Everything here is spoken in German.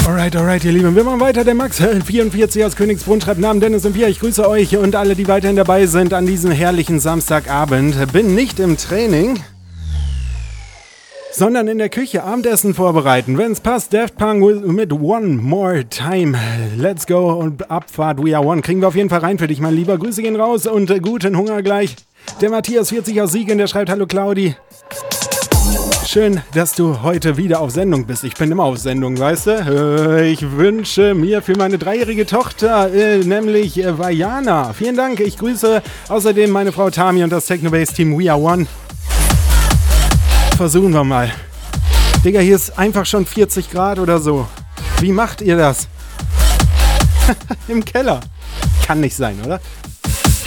Alright, ihr Lieben. Wir machen weiter. Der Max 44 aus Königsbrunn schreibt Namen Dennis und Pia. Ich grüße euch und alle, die weiterhin dabei sind an diesem herrlichen Samstagabend. Bin nicht im Training, sondern in der Küche Abendessen vorbereiten. Wenn es passt, Daft Punk mit One More Time. Let's go und Abfahrt We Are One. Kriegen wir auf jeden Fall rein für dich, mein Lieber. Grüße gehen raus und guten Hunger gleich. Der Matthias 40 aus Siegen, der schreibt Hallo Claudi. Schön, dass du heute wieder auf Sendung bist. Ich bin immer auf Sendung, weißt du? Ich wünsche mir für meine 3-jährige Tochter, nämlich Vajana. Vielen Dank. Ich grüße außerdem meine Frau Tami und das Technobase-Team We Are One. Versuchen wir mal. Digga, hier ist einfach schon 40 Grad oder so. Wie macht ihr das? Im Keller. Kann nicht sein, oder?